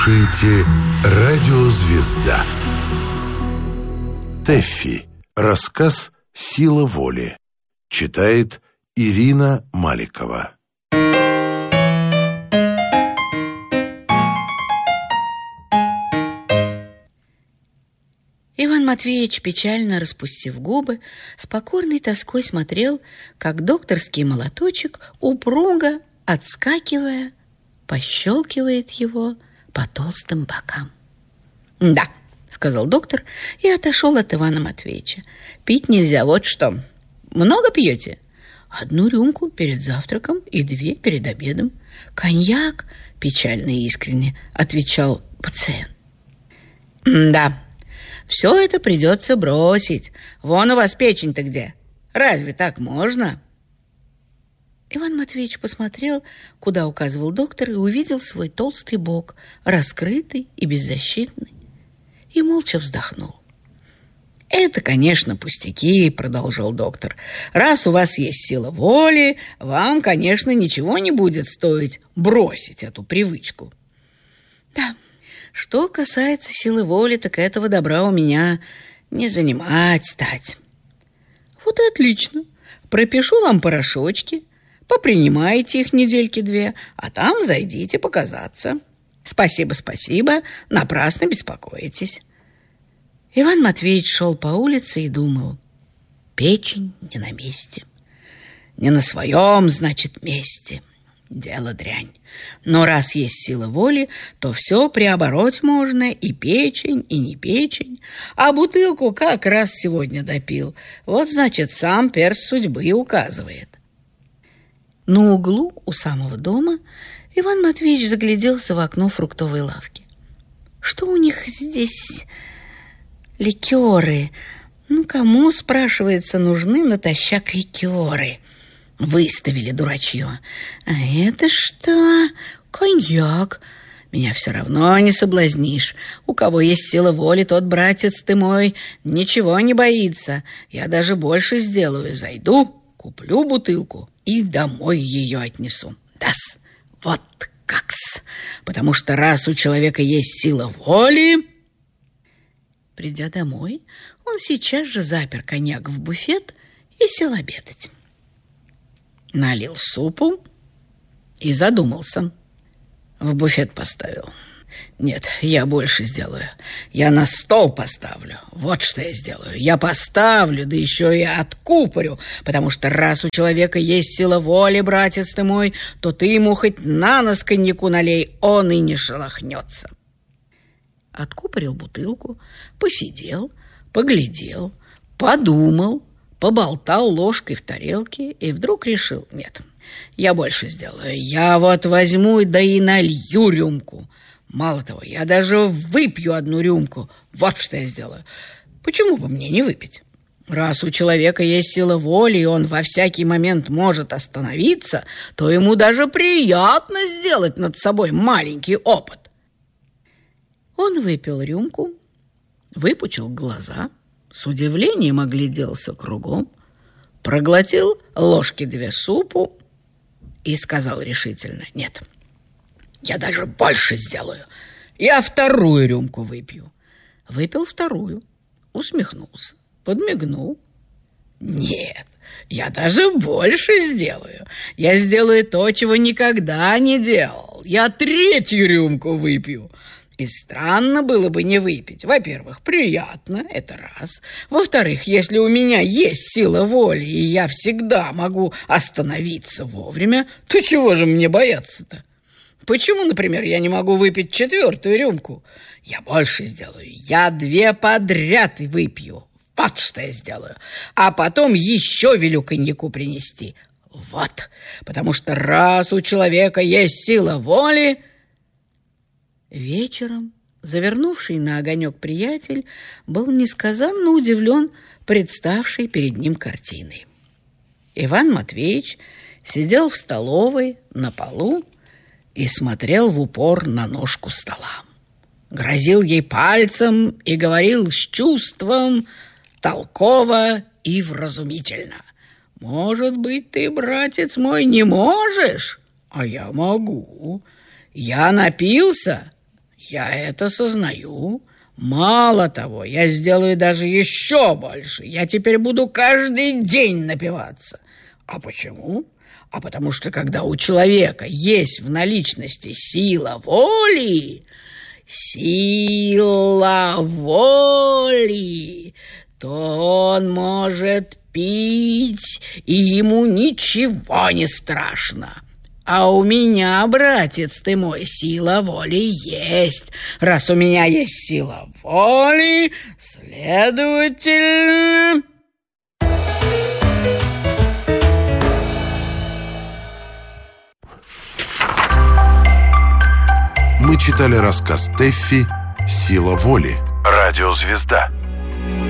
слушаете «Радио Звезда». Тэффи. Рассказ «Сила воли». Читает Ирина Маликова. Иван Матвеевич, печально распустив губы, с покорной тоской смотрел, как докторский молоточек, упруго отскакивая, пощелкивает его по толстым бокам. «Да», — сказал доктор и отошел от Ивана Матвеевича. «Пить нельзя, вот что. Много пьете?» «1 рюмку перед завтраком и 2 перед обедом». «Коньяк?» — печально и искренне отвечал пациент. «Да, все это придется бросить. Вон у вас печень-то где? Разве так можно?» Иван Матвеевич посмотрел, куда указывал доктор, и увидел свой толстый бок, раскрытый и беззащитный, и молча вздохнул. «Это, конечно, пустяки», — продолжал доктор. «Раз у вас есть сила воли, вам, конечно, ничего не будет стоить бросить эту привычку». «Да, что касается силы воли, так этого добра у меня не занимать стать». «Вот и отлично. Пропишу вам порошочки, попринимайте их 2 недельки, а там зайдите показаться». «Спасибо, спасибо, напрасно беспокоитесь». Иван Матвеевич шел по улице и думал: печень не на месте. Не на своем, значит, месте. Дело дрянь. Но раз есть сила воли, то все приобороть можно, и печень, и не печень. А бутылку как раз сегодня допил. Вот, значит, сам перст судьбы указывает. На углу у самого дома Иван Матвеевич загляделся в окно фруктовой лавки. Что у них здесь? Ликеры. Ну, кому, спрашивается, нужны натощак ликеры? Выставили дурачье. А это что? Коньяк. Меня все равно не соблазнишь. У кого есть сила воли, тот, братец ты мой, ничего не боится. Я даже больше сделаю. Зайду, куплю бутылку и домой ее отнесу. Да-с, вот как-с. Потому что раз у человека есть сила воли... Придя домой, он сейчас же запер коньяк в буфет и сел обедать. Налил супу и задумался. В буфет поставил. Нет, я больше сделаю. Я на стол поставлю. Вот что я сделаю. Я поставлю, да еще и откупорю. Потому что раз у человека есть сила воли, братец ты мой, то ты ему хоть на нос коньяку налей, он и не шелохнется. Откупорил бутылку, посидел, поглядел, подумал, поболтал ложкой в тарелке и вдруг решил: нет, я больше сделаю. Я вот возьму да и налью рюмку. Мало того, я даже выпью 1 рюмку. Вот что я сделаю. Почему бы мне не выпить? Раз у человека есть сила воли, и он во всякий момент может остановиться, то ему даже приятно сделать над собой маленький опыт. Он выпил рюмку, выпучил глаза, с удивлением огляделся кругом, проглотил 2 ложки супу и сказал решительно: нет, я даже больше сделаю. Я 2 рюмку выпью. Выпил 2, усмехнулся, подмигнул. Нет, я даже больше сделаю. Я сделаю то, чего никогда не делал. Я 3 рюмку выпью. И странно было бы не выпить. Во-первых, приятно, это раз. Во-вторых, если у меня есть сила воли, и я всегда могу остановиться вовремя, то чего же мне бояться-то? Почему, например, я не могу выпить 4 рюмку? Я больше сделаю. Я 2 подряд выпью. Вот что я сделаю. А потом еще велю коньяку принести. Вот. Потому что раз у человека есть сила воли... Вечером завернувший на огонек приятель был несказанно удивлен представшей перед ним картиной. Иван Матвеевич сидел в столовой на полу и смотрел в упор на ножку стола. Грозил ей пальцем и говорил с чувством, толково и вразумительно: «Может быть, ты, братец мой, не можешь, а я могу. Я напился, Я это сознаю. Мало того, я сделаю даже еще больше. Я теперь буду каждый день напиваться. А почему? А потому что, когда у человека есть в наличности сила воли, то он может пить, и ему ничего не страшно. А у меня, братец ты мой, сила воли есть. Раз у меня есть сила воли, следовательно... Мы читали рассказ Тэффи «Сила воли». Радиозвезда.